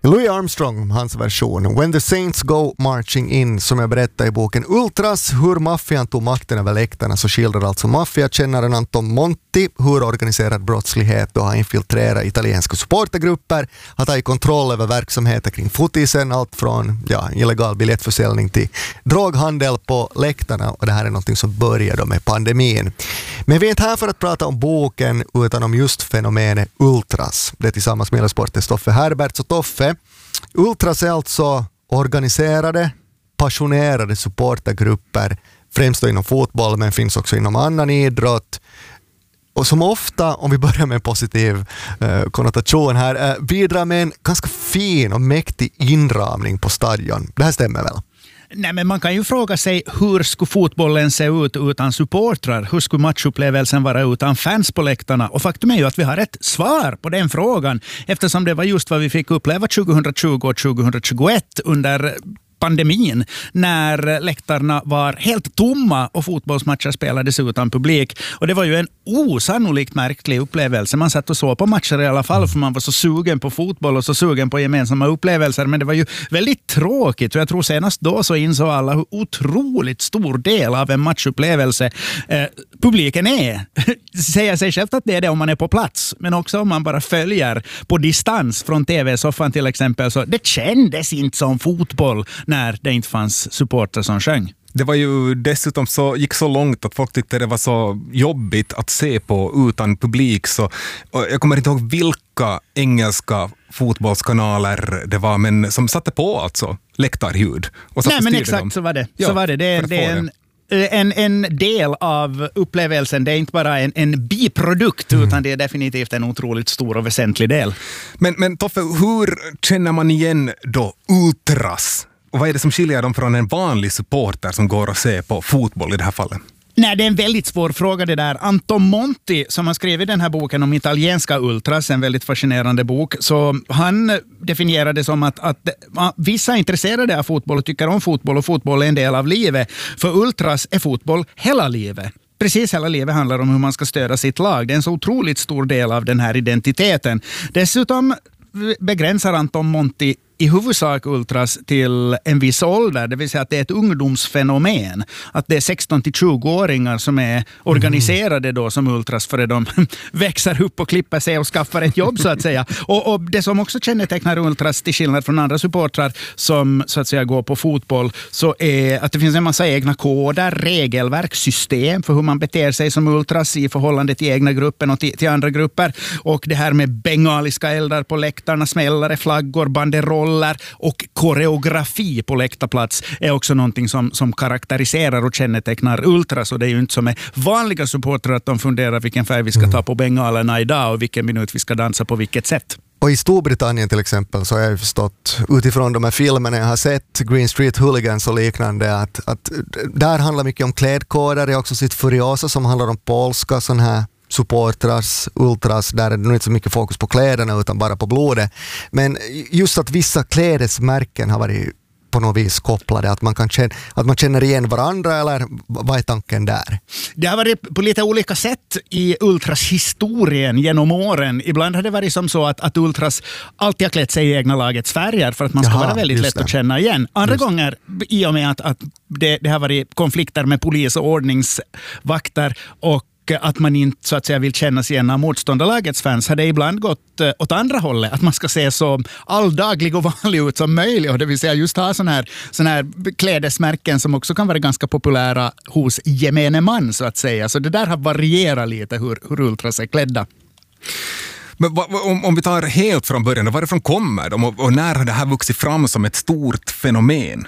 Louis Armstrong, hans version When the Saints Go Marching In, som jag berättade i boken Ultras, hur maffian tog makten över läktarna, så skildrar alltså maffiakännaren Anton Monti hur organiserad brottslighet då har infiltrerat italienska supportergrupper, har tagit kontroll över verksamheter kring fotisen, allt från illegal biljettförsäljning till droghandel på läktarna, och det här är något som började med pandemin. Men vi är inte här för att prata om boken utan om just fenomenet Ultras. Det är tillsammans med sportens Toffe Herbert. Så Toffe, Ultras är alltså organiserade, passionerade supportergrupper, främst då inom fotboll, men finns också inom annan idrott. Och som ofta, om vi börjar med en positiv konnotation här, bidrar med en ganska fin och mäktig inramning på stadion. Det här stämmer väl? Nej, men man kan ju fråga sig, hur skulle fotbollen se ut utan supportrar? Hur skulle matchupplevelsen vara utan fans på läktarna? Och faktum är ju att vi har ett svar på den frågan, eftersom det var just vad vi fick uppleva 2020 och 2021 under pandemin, när läktarna var helt tomma och fotbollsmatcher spelades utan publik. Och det var ju en osannolikt märklig upplevelse. Man satt och såg på matcher i alla fall, för man var så sugen på fotboll och så sugen på gemensamma upplevelser. Men det var ju väldigt tråkigt. Och jag tror senast då så insåg alla hur otroligt stor del av en matchupplevelse publiken är. Säger sig självt att det är det om man är på plats, men också om man bara följer på distans från tv-soffan till exempel. Så det kändes inte som fotboll när det inte fanns supportrar som sjöng. Det var ju dessutom gick så långt att folk tyckte det var så jobbigt att se på utan publik. Så jag kommer inte ihåg vilka engelska fotbollskanaler det var, men som satte på alltså läktarljud. Nej, men exakt så var det. Ja, så var det. Det är en del av upplevelsen. Det är inte bara en biprodukt, utan det är definitivt en otroligt stor och väsentlig del. Men Toffe, hur känner man igen då Ultras? Och vad är det som skiljer dem från en vanlig supporter som går och ser på fotboll i det här fallet? Nej, det är en väldigt svår fråga det där. Anton Monti, som har skrivit den här boken om italienska Ultras, en väldigt fascinerande bok, så han definierade som att vissa är intresserade av fotboll och tycker om fotboll, och fotboll är en del av livet. För Ultras är fotboll hela livet. Precis, hela livet handlar om hur man ska stödja sitt lag. Det är en så otroligt stor del av den här identiteten. Dessutom begränsar Anton Monti i huvudsak Ultras till en viss ålder, det vill säga att det är ett ungdomsfenomen. Att det är 16-20-åringar som är organiserade då som Ultras före de växer upp och klipper sig och skaffar ett jobb så att säga. Och det som också kännetecknar Ultras till skillnad från andra supportrar som så att säga går på fotboll, så är att det finns en massa egna koder, regelverk, system för hur man beter sig som Ultras i förhållande till egna gruppen och till andra grupper. Och det här med bengaliska eldar på läktarna, smällare, flaggor, banderoller och koreografi på läktarplats är också någonting som karaktäriserar och kännetecknar Ultras. Och det är ju inte som med vanliga supportrar att de funderar vilken färg vi ska ta på bengalerna idag och vilken minut vi ska dansa på vilket sätt. Och i Storbritannien till exempel så har jag förstått utifrån de här filmerna jag har sett, Green Street Hooligans och liknande, att där handlar mycket om klädkoder. Jag har också sett Furiosa som handlar om polska sådana här supportras, Ultras, där är det nog inte så mycket fokus på kläderna utan bara på blodet. Men just att vissa klädesmärken har varit på något vis kopplade, att man känner igen varandra, eller vad är tanken där? Det har varit på lite olika sätt i Ultras historien genom åren. Ibland har det varit som så att Ultras alltid har klätt sig i egna lagets färger för att man ska vara väldigt lätt att känna igen. Andra gånger, i och med att det har varit konflikter med polis och ordningsvakter och att man inte så att säga vill kännas igen av motståndarlagets fans, har det ibland gått åt andra hållet. Att man ska se så alldaglig och vanlig ut som möjligt. Och det vill säga just ha såna här klädesmärken som också kan vara ganska populära hos gemene man så att säga. Så det där har varierat lite hur Ultras är klädda. Men om vi tar helt från början, varifrån kommer de och när har det här vuxit fram som ett stort fenomen?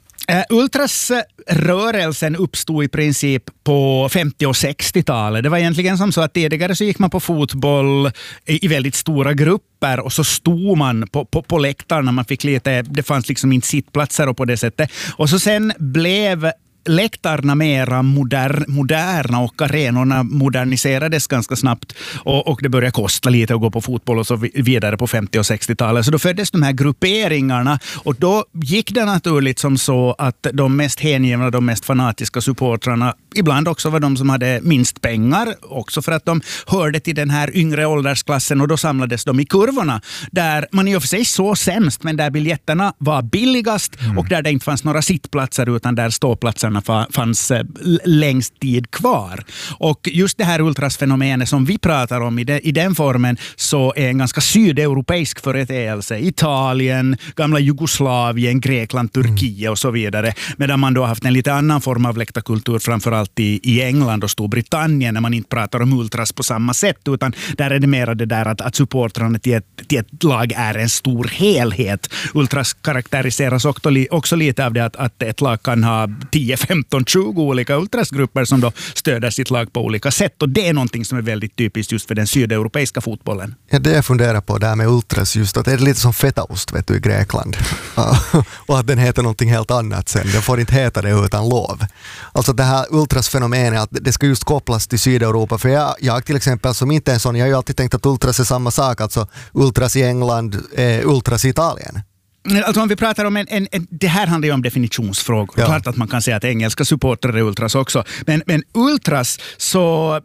Ultras-rörelsen uppstod i princip på 50- och 60-talet. Det var egentligen som så att tidigare så gick man på fotboll i väldigt stora grupper och så stod man på läktarna. Man fick det fanns liksom inte sittplatser och på det sättet. Och så sen blev läktarna mera moderna och arenorna moderniserades ganska snabbt och det började kosta lite att gå på fotboll och så vidare på 50- och 60-talet. Så då föddes de här grupperingarna och då gick det naturligt som så att de mest hängivna, de mest fanatiska supportrarna ibland också var de som hade minst pengar, också för att de hörde till den här yngre åldersklassen, och då samlades de i kurvorna där man i och för sig så sämst, men där biljetterna var billigast och där det inte fanns några sittplatser utan där ståplatserna fanns längst tid kvar. Och just det här ultrasfenomenet som vi pratar om i den formen så är en ganska sydeuropeisk företeelse. Italien, gamla Jugoslavien, Grekland, Turkiet och så vidare. Medan man då har haft en lite annan form av läktarkultur framförallt i England och Storbritannien när man inte pratar om ultras på samma sätt, utan där är det mer det där att supportrarna till ett lag är en stor helhet. Ultras karaktäriseras också lite av det att ett lag kan ha 10, 15, 20 olika ultrasgrupper som då stöder sitt lag på olika sätt, och det är någonting som är väldigt typiskt just för den sydeuropeiska fotbollen. Ja, det jag funderar på där med ultras, just att det är lite som fetaost vet du, i Grekland. Och att den heter någonting helt annat sen. Den får inte heta det utan lov. Alltså det här ultrasfenomenet, att det ska just kopplas till Sydeuropa. För jag till exempel som inte är en sån, jag har ju alltid tänkt att ultras är samma sak. Alltså ultras i England, ultras i Italien. Alltså om vi pratar om det här handlar ju om definitionsfrågor. Ja. Klart att man kan säga att engelska supportrar är ultras också. Men ultras, så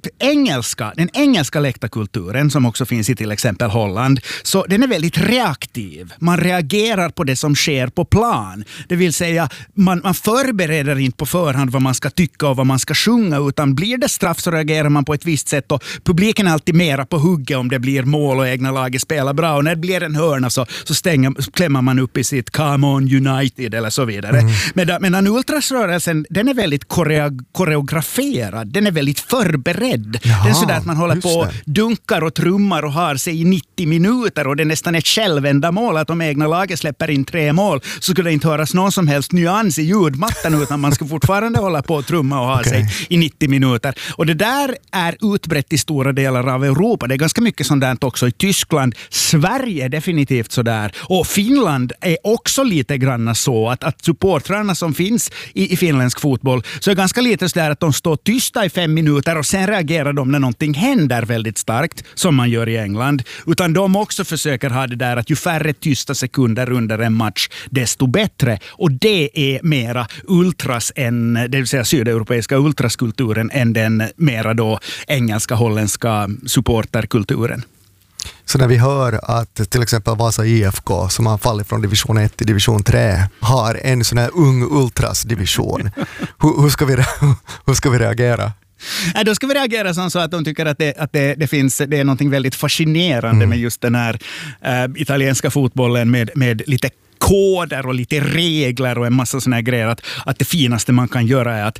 den engelska läktarkulturen som också finns i till exempel Holland, så den är väldigt reaktiv. Man reagerar på det som sker på plan. Det vill säga, man förbereder inte på förhand vad man ska tycka och vad man ska sjunga, utan blir det straff så reagerar man på ett visst sätt, och publiken är alltid mera på hugget om det blir mål och egna laget spelar bra, och när det blir en hörna så klämmer man upp i sitt Come on United eller så vidare. Medan ultrasrörelsen, den är väldigt koreograferad, den är väldigt förberedd. Jaha, det är sådär att man håller på dunkar och trummar och har sig i 90 minuter, och det är nästan ett självändamål att om egna laget släpper in 3 mål så skulle det inte höras någon som helst nyans i ljudmattan, utan man ska fortfarande hålla på och trumma och ha sig i 90 minuter. Och det där är utbrett i stora delar av Europa. Det är ganska mycket sånt där också i Tyskland. Sverige är definitivt sådär. Och Finland är också lite grann så att supportrarna som finns i finländsk fotboll så är ganska lite så där att de står tysta i 5 minuter och sen reagerar de när någonting händer väldigt starkt, som man gör i England. Utan de också försöker ha det där att ju färre tysta sekunder under en match, desto bättre. Och det är mera ultras än, det vill säga sydeuropeiska ultraskulturen, än den mera då engelska, holländska supporterkulturen. Så när vi hör att till exempel Vasa IFK, som har fallit från division 1 till division 3, har en sån här ung ultrasdivision, hur ska vi reagera? Då ska vi reagera som så att de tycker att det är något väldigt fascinerande med just den här italienska fotbollen med lite koder och lite regler och en massa såna här grejer, att det finaste man kan göra är att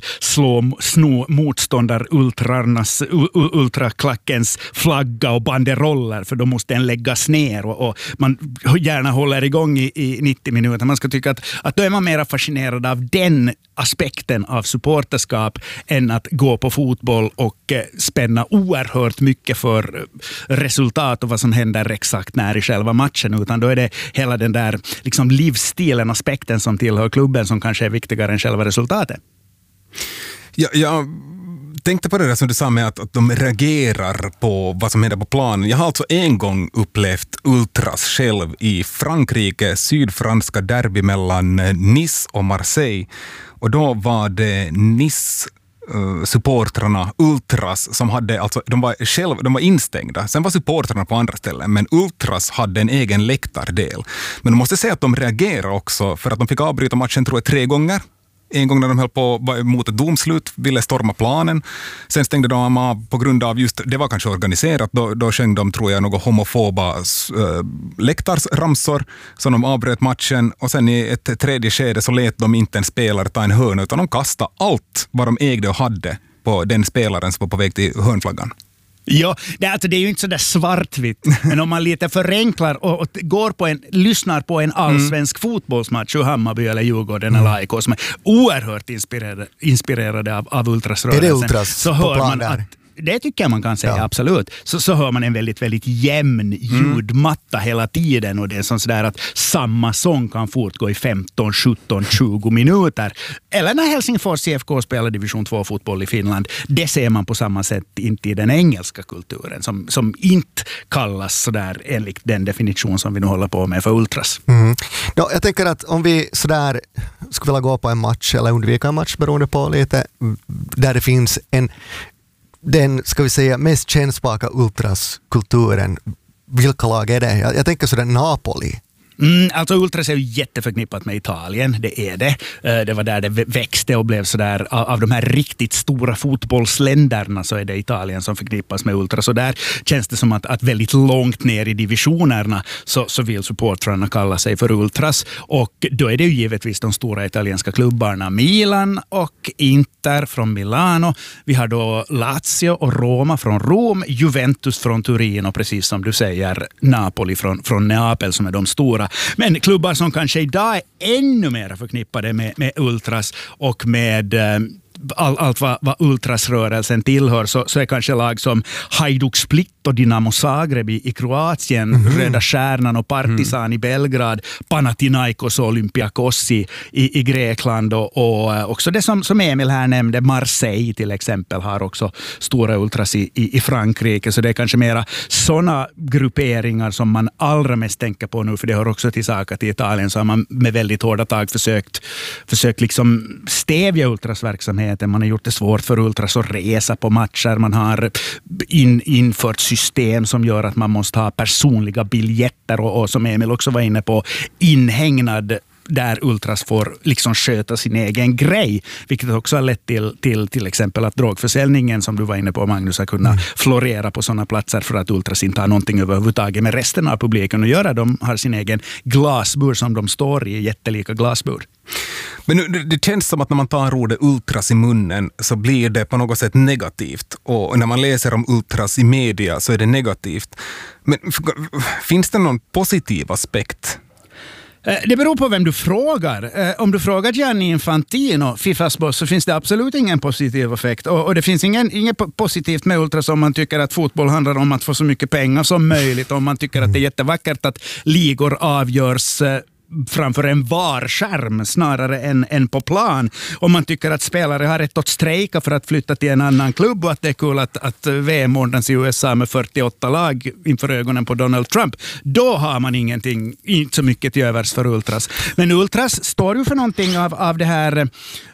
sno ultraklackens flagga och banderoller, för då måste den läggas ner och man gärna håller igång i 90 minuter. Man ska tycka att då är man mer fascinerad av den aspekten av supporterskap än att gå på fotboll och spänna oerhört mycket för resultat och vad som händer exakt när i själva matchen, utan då är det hela den där liksom livsstilen, aspekten som tillhör klubben som kanske är viktigare än själva resultatet. Jag tänkte på det där som du sa med att de reagerar på vad som händer på planen. Jag har alltså en gång upplevt ultras själv i Frankrike, sydfranska derby mellan Nice och Marseille. Och då var det Nice supportrarna, ultras, som hade, alltså de var instängda. Sen var supportrarna på andra ställen, men ultras hade en egen läktardel. Men de måste säga att de reagerar också, för att de fick avbryta matchen tror jag 3 gånger. En gång när de höll på mot ett domslut, ville storma planen. Sen stängde de av på grund av just, det var kanske organiserat, då sjöng de tror jag några homofoba läktarsramsor, så de avbröt matchen, och sen i ett tredje skede så lät de inte en spelare ta en hörna, utan de kastade allt vad de ägde och hade på den spelaren som var på väg till hörnflaggan. Ja, det är ju inte så där svartvitt, men om man lite förenklar och lyssnar på en allsvensk fotbollsmatch, Hammarby eller Djurgården eller AIK, som är oerhört inspirerade av ultrasrörelsen. Är det ultras så hör man att det tycker jag man kan säga, absolut. Så hör man en väldigt, väldigt jämn ljudmatta hela tiden, och det är sådär att samma sång kan fortgå i 15, 17, 20 minuter. Eller när Helsingfors CFK spelar division 2-fotboll i Finland, det ser man på samma sätt inte i den engelska kulturen, som inte kallas sådär enligt den definition som vi nu håller på med för ultras. Ja, jag tänker att om vi sådär skulle vilja gå på en match eller undvika en match beroende på lite, där det finns den, ska vi säga, mest kännspaka ultraskulturen, vilka lag är det? Jag tänker sådär Napoli. Alltså ultras är ju jätteförknippat med Italien, det är det. Det var där det växte och blev sådär, av de här riktigt stora fotbollsländerna så är det Italien som förknippas med ultras. Och där känns det som att väldigt långt ner i divisionerna så vill supportrarna kalla sig för ultras. Och då är det ju givetvis de stora italienska klubbarna Milan och Inter från Milano. Vi har då Lazio och Roma från Rom, Juventus från Turin och precis som du säger Napoli från Neapel som är de stora. Men klubbar som kanske idag är ännu mer förknippade med ultras och med allt vad ultrasrörelsen tillhör, så är kanske lag som Hajduk Split och Dinamo Zagreb i Kroatien, Röda Stjärnan och Partizan i Belgrad, Panathinaikos och Olympiakos i Grekland och också det som Emil här nämnde, Marseille till exempel har också stora ultras i Frankrike, så det är kanske mera sådana grupperingar som man allra mest tänker på nu, för det hör också tillbaka till Italien, så har man med väldigt hårda tag försökt liksom stävja ultrasverksamhet. Man har gjort det svårt för ultras att resa på matcher. Man har infört system som gör att man måste ha personliga biljetter och som Emil också var inne på, inhägnad där ultras får liksom sköta sin egen grej, vilket också har lett till exempel att drogförsäljningen som du var inne på, Magnus, har kunnat florera på sådana platser för att ultras inte har någonting överhuvudtaget med resten av publiken att göra. De har sin egen glasbur som de står i, jättelika glasbur. Men nu, det känns som att när man tar ordet ultras i munnen så blir det på något sätt negativt. Och när man läser om ultras i media så är det negativt. Men finns det någon positiv aspekt? Det beror på vem du frågar. Om du frågar Gianni Infantino, Fifas boss, så finns det absolut ingen positiv effekt. Och det finns inget positivt med ultras om man tycker att fotboll handlar om att få så mycket pengar som möjligt. Om man tycker att det är jättevackert att ligor avgörs framför en varskärm snarare än på plan. Om man tycker att spelare har rätt att strejka för att flytta till en annan klubb och att det är kul att VM ordnas i USA med 48 lag inför ögonen på Donald Trump, då har man inte så mycket till övers för ultras. Men ultras står ju för någonting av det här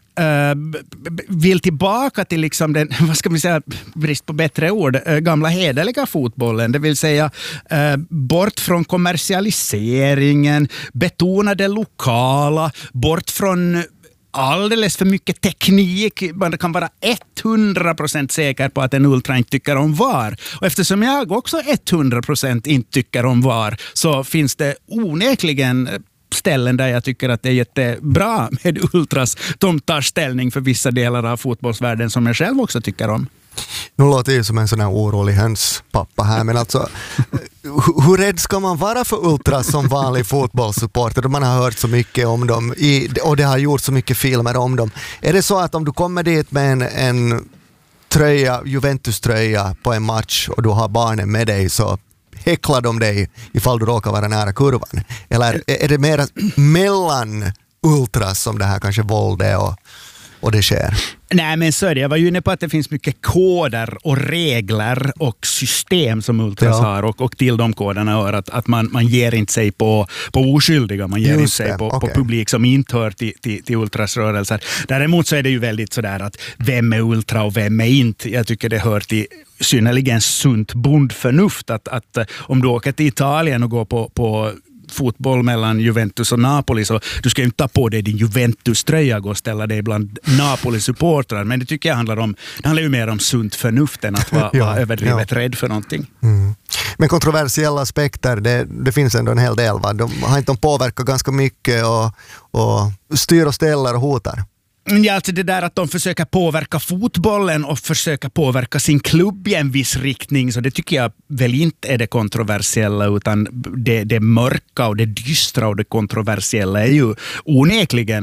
vill tillbaka till liksom den, vad ska vi säga, brist på bättre ord, gamla hederliga fotbollen, det vill säga bort från kommersialiseringen, betona det lokala, bort från alldeles för mycket teknik. Man kan vara 100% säker på att en ultra inte tycker om VAR. Och eftersom jag också 100% inte tycker om VAR, så finns det onekligen ställen där jag tycker att det är jättebra med ultras. De tar ställning för vissa delar av fotbollsvärlden som jag själv också tycker om. Nu låter det som en sån här orolig hönspappa här, men alltså hur rädd ska man vara för ultras som vanlig fotbollssupporter? Man har hört så mycket om dem och det har gjort så mycket filmer om dem. Är det så att om du kommer dit med en tröja, Juventus-tröja på en match och du har barnen med dig, så häcklar de dig ifall du råkar vara nära kurvan? Eller är det mer mellan ultras som det här kanske våldet och det sker? Nej, men så är det. Jag var ju inne på att det finns mycket koder och regler och system som ultras har, och till de koderna hör att man ger inte sig på oskyldiga, man ger inte sig på publik som inte hör till ultrasrörelser. Däremot så är det ju väldigt sådär att vem är ultra och vem är inte. Jag tycker det hör till synnerligen sunt bondförnuft att om du åker till Italien och går på fotboll mellan Juventus och Napoli, så du ska inte ta på dig din Juventus-tröja och ställa dig bland Napoli-supportrar. Men det tycker jag handlar ju mer om sunt förnuft än att vara överdrivet rädd för någonting. Men kontroversiella aspekter, det finns ändå en hel del. Va? De har inte påverkat ganska mycket och styr och ställer och hotar. Ja, alltså det där att de försöker påverka fotbollen och försöka påverka sin klubb i en viss riktning, så det tycker jag väl inte är det kontroversiella, utan det mörka och det dystra och det kontroversiella är ju onekligen att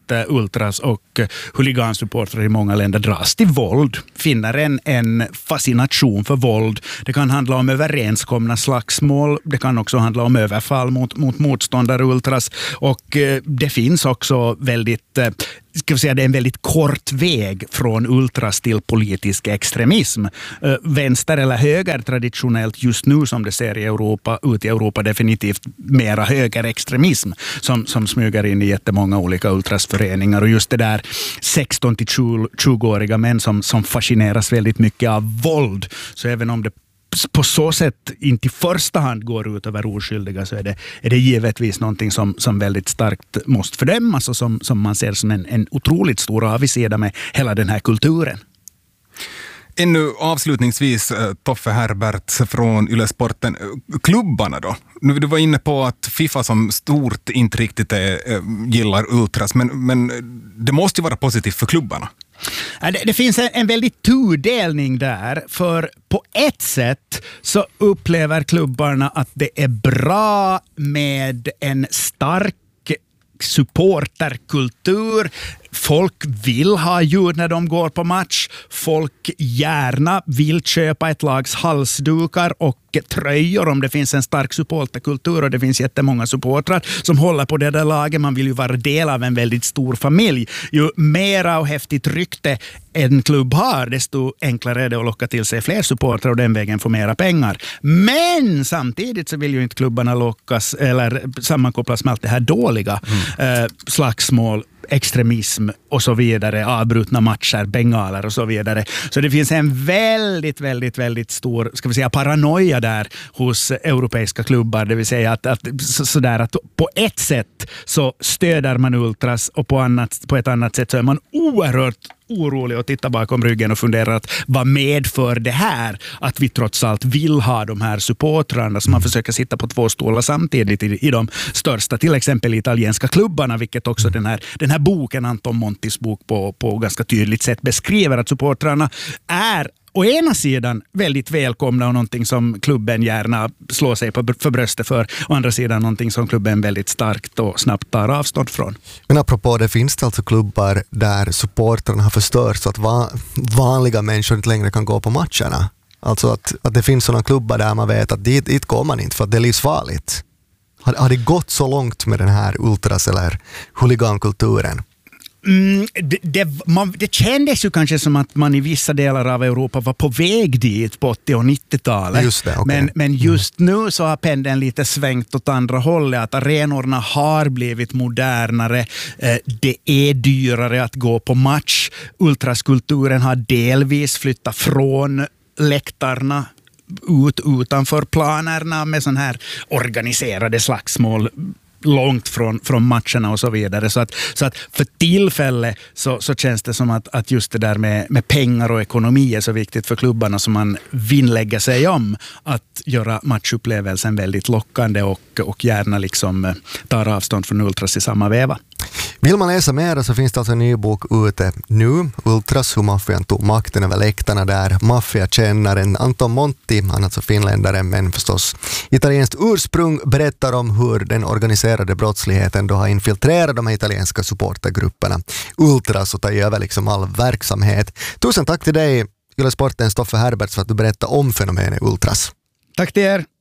ultras och huligansupportrar i många länder dras till våld, finner en fascination för våld. Det kan handla om överenskomna slagsmål, det kan också handla om överfall mot motståndare ultras, och det finns också väldigt, ska vi säga, det är en väldigt kort väg från ultras till politisk extremism. Vänster eller höger traditionellt just nu, som det ser i Europa, ut i Europa, definitivt mera högerextremism som smyger in i jättemånga olika ultrasföreningar, och just det där 16-20-åriga män som fascineras väldigt mycket av våld. Så även om det på så sätt inte i första hand går ut över oskyldiga, så är det givetvis någonting som väldigt starkt måste fördömas och som man ser som en otroligt stor avigsida med hela den här kulturen. Ännu avslutningsvis, Toffe Herbert från Yle Sporten, klubbarna då? Nu du var inne på att FIFA som stort inte riktigt gillar ultras, men det måste ju vara positivt för klubbarna. Det finns en väldigt tudelning där, för på ett sätt så upplever klubbarna att det är bra med en stark supporterkultur. Folk vill ha ljud när de går på match. Folk gärna vill köpa ett lags halsdukar och tröjor om det finns en stark supporterkultur, och det finns jättemånga supportrar som håller på det där laget. Man vill ju vara del av en väldigt stor familj. Ju mera och häftigt rykte en klubb har, desto enklare är det att locka till sig fler supportrar och den vägen få mera pengar. Men samtidigt så vill ju inte klubbarna lockas eller sammankopplas med allt det här dåliga. Slagsmål, extremism och så vidare, avbrutna matcher, bengaler och så vidare. Så det finns en väldigt, väldigt, väldigt stor, ska vi säga, paranoia där hos europeiska klubbar, det vill säga att på ett sätt så stöder man ultras, och på ett annat sätt så är man oerhört orolig och tittar bakom ryggen och funderar att vad medför det här att vi trots allt vill ha de här supportrarna, som man försöker sitta på två stolar samtidigt i de största, till exempel italienska klubbarna, vilket också den här boken, Anton Montis bok, på ganska tydligt sätt beskriver, att supportrarna är å ena sidan väldigt välkomna och någonting som klubben gärna slår sig för bröstet för, å andra sidan någonting som klubben väldigt starkt och snabbt tar avstånd från. Men apropå det, finns det alltså klubbar där supportrarna har förstörts så att vanliga människor inte längre kan gå på matcherna? Alltså att det finns sådana klubbar där man vet att dit går man inte för att det är livsfarligt. Har det gått så långt med den här ultras- eller huligankulturen? Det kändes ju kanske som att man i vissa delar av Europa var på väg dit på 80- och 90-talet. Just det, okay. Men just nu så har pendeln lite svängt åt andra hållet. Att arenorna har blivit modernare. Det är dyrare att gå på match. Ultraskulturen har delvis flyttat från läktarna utanför planerna med sån här organiserade slagsmål långt från matcherna och så vidare. Så att för tillfället så känns det som att just det där med pengar och ekonomi är så viktigt för klubbarna, som man vinnlägger sig om att göra matchupplevelsen väldigt lockande och gärna liksom tar avstånd från ultras i samma veva. Vill man läsa mer så finns det alltså en ny bok ute nu. Ultras, hur maffian tog makten över läktarna, där maffiakännaren Anton Monti, han är alltså finländare men förstås italienskt ursprung, berättar om hur den organiserade brottsligheten då har infiltrerat de här italienska supportergrupperna ultras och tar över liksom all verksamhet. Tusen tack till dig, Yle Sportens Toffe Herberts, för att du berättar om fenomenet ultras. Tack till er.